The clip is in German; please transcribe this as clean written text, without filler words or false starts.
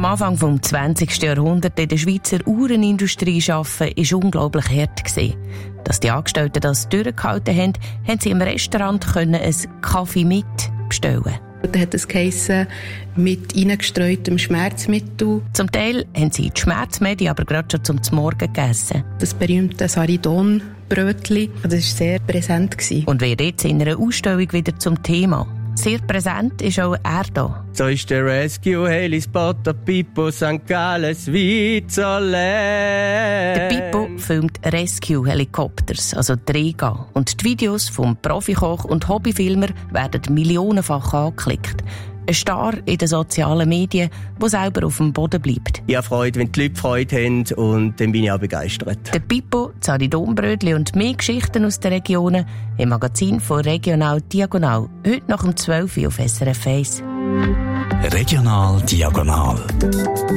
Am Anfang des 20. Jahrhunderts in der Schweizer Uhrenindustrie arbeiten, war unglaublich hart. Dass die Angestellten das durchgehalten haben, haben sie im Restaurant einen Kaffee mit bestellen. Da hat es geheissen, mit reingestreutem Schmerzmittel. Zum Teil haben sie die Schmerzmedi aber gerade schon zum Morgen gegessen. Das berühmte Saridon-Brötchen, das war sehr präsent. Und wird jetzt in einer Ausstellung wieder zum Thema. Sehr präsent ist auch er da. So ist der Rescue Helispot Pippo St. Gallen Switzerland. Der Pippo filmt Rescue Helikopters, also Träger. Und die Videos vom Profikoch und Hobbyfilmer werden millionenfach angeklickt. Ein Star in den sozialen Medien, der selber auf dem Boden bleibt. Ich habe Freude, wenn die Leute Freude haben, und dann bin ich auch begeistert. Der Pippo, Saridonbrötli und mehr Geschichten aus den Regionen im Magazin von Regional Diagonal. Heute nach dem 12 Uhr auf SRF 1. Regional Diagonal.